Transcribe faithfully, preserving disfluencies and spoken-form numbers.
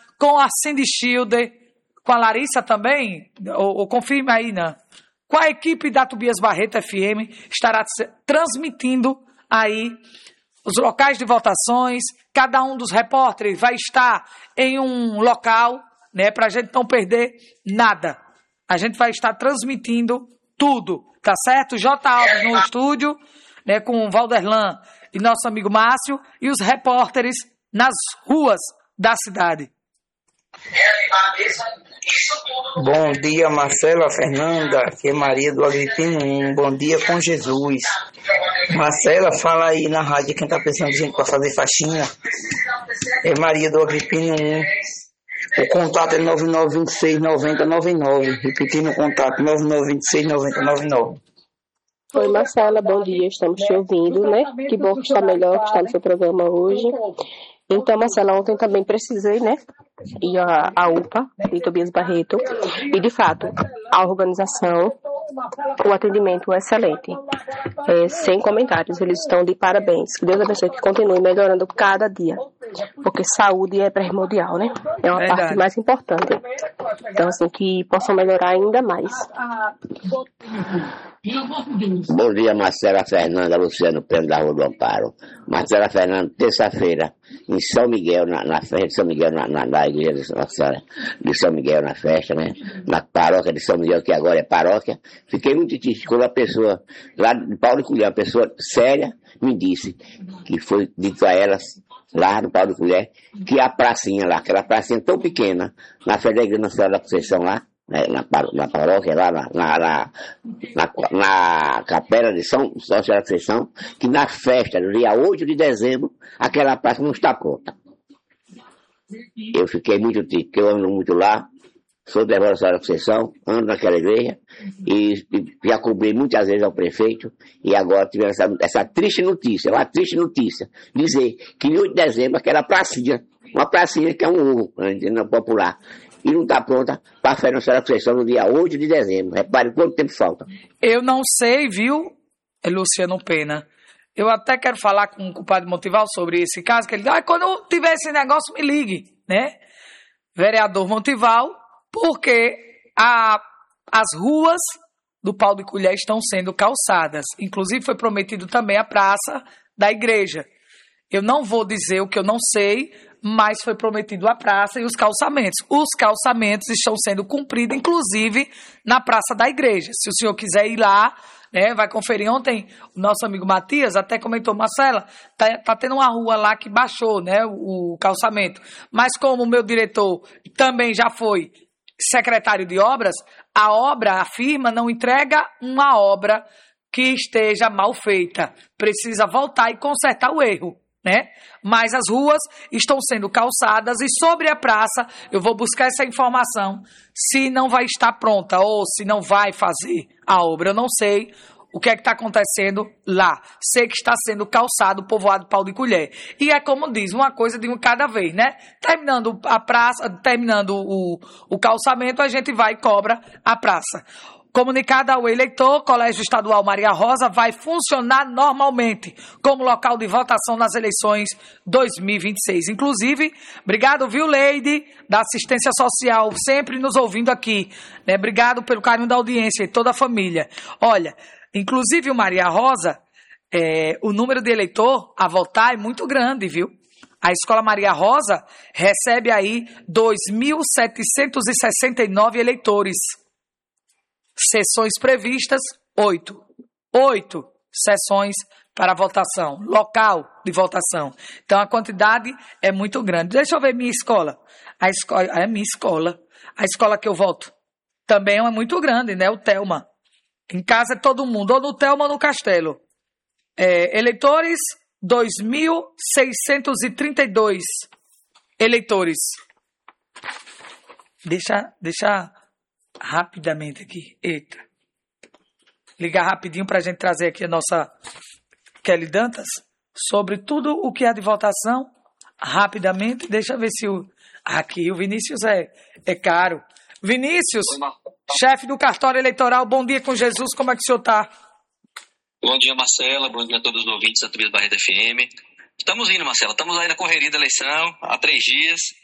com a Cindy Schilder, com a Larissa também, ou, ou confirme aí, né? Com a equipe da Tobias Barreto F M, estará transmitindo aí os locais de votações. Cada um dos repórteres vai estar em um local, né, para a gente não perder nada. A gente vai estar transmitindo tudo, tá certo? J. Alves no estúdio, né, com o Valderlan e nosso amigo Márcio, e os repórteres nas ruas da cidade. Bom dia, Marcela, Fernanda, aqui é Maria do Agripino um. Bom dia com Jesus. Marcela, fala aí na rádio quem tá precisando de gente para fazer faxina. É Maria do Agripino um. O contato é nove nove dois seis nove zero nove nove. Repetindo o contato, nove nove dois seis nove zero nove nove. Oi, Marcela, bom dia, estamos te ouvindo, né? Que bom que está melhor, que está no seu programa hoje. Então, Marcela, ontem também precisei, né? E a, a U P A, de Tobias Barreto, e de fato, a organização, o atendimento é excelente. É, sem comentários, eles estão de parabéns. Que Deus abençoe, que continue melhorando cada dia. Porque saúde é primordial, né? É uma Verdade. parte mais importante. Então, assim, que possam melhorar ainda mais. Bom dia, Marcela Fernanda, Luciano Pena da Rua do Amparo. Marcela Fernanda, terça-feira, em São Miguel, na, na festa de São Miguel, na, na, na igreja de Nossa Senhora de São Miguel, na festa, né? Na paróquia de São Miguel, que agora é paróquia. Fiquei muito triste quando a pessoa, lá de Paulo de Colher, uma pessoa séria, me disse que foi dito a elas, lá no Paulo de Colher, que a pracinha lá, aquela pracinha tão pequena, na festa da igreja Nossa Senhora da Conceição lá, né, na, na paróquia, lá na, na, na, na, na capela de São São Senhora da Conceição, que na festa do dia oito de dezembro, aquela praça não está pronta. Eu fiquei muito triste, porque eu ando muito lá, sou devoto da Senhora da Conceição, ando naquela igreja, e, e já cobri muitas vezes ao prefeito, e agora tivemos essa, essa triste notícia, uma triste notícia, dizer que em oito de dezembro aquela pracinha, uma pracinha que é um ovo, não popular, e não está pronta para a festa da Senhora da Conceição no dia oito de dezembro. Repare quanto tempo falta. Eu não sei, viu, Luciano Pena. Eu até quero falar com o culpado Montival sobre esse caso, que ele diz, ah, quando tiver esse negócio, me ligue, né? Vereador Montival, porque a, as ruas do Pau de Colher estão sendo calçadas. Inclusive foi prometido também a praça da igreja. Eu não vou dizer o que eu não sei, mas foi prometido a praça e os calçamentos. Os calçamentos estão sendo cumpridos, inclusive, na praça da igreja. Se o senhor quiser ir lá, né, vai conferir. Ontem, o nosso amigo Matias até comentou, Marcela, tá, tá tendo uma rua lá que baixou, né, o, o calçamento. Mas como o meu diretor também já foi secretário de obras, a obra, a firma, não entrega uma obra que esteja mal feita. Precisa voltar e consertar o erro, né? Mas as ruas estão sendo calçadas e sobre a praça eu vou buscar essa informação se não vai estar pronta ou se não vai fazer a obra. Eu não sei o que é que está acontecendo lá. Sei que está sendo calçado o povoado Pau de Colher. E é como diz, uma coisa de um cada vez, né? Terminando a praça, terminando o, o calçamento, a gente vai e cobra a praça. Comunicado ao eleitor, o Colégio Estadual Maria Rosa vai funcionar normalmente como local de votação nas eleições dois mil e vinte e seis. Inclusive, obrigado, viu, Leide, da assistência social, sempre nos ouvindo aqui. Né? Obrigado pelo carinho da audiência e toda a família. Olha, inclusive o Maria Rosa, é, o número de eleitor a votar é muito grande, viu? A Escola Maria Rosa recebe aí dois mil setecentos e sessenta e nove eleitores. Sessões previstas, oito. Oito sessões para votação, local de votação. Então, a quantidade é muito grande. Deixa eu ver minha escola. A escola é minha escola. A escola que eu voto também é muito grande, né? O Telma. Em casa é todo mundo, ou no Telma ou no Castelo. É, eleitores, dois mil seiscentos e trinta e dois eleitores. Deixa... deixa rapidamente aqui, eita, ligar rapidinho para a gente trazer aqui a nossa Kelly Dantas sobre tudo o que é de votação, rapidamente, deixa eu ver se o, aqui o Vinícius é, é caro. Vinícius, chefe do cartório eleitoral, bom dia com Jesus, como é que o senhor está? Bom dia, Marcela, bom dia a todos os ouvintes da Tobias Barreto F M. Estamos indo, Marcela, estamos aí na correria da eleição, há três dias.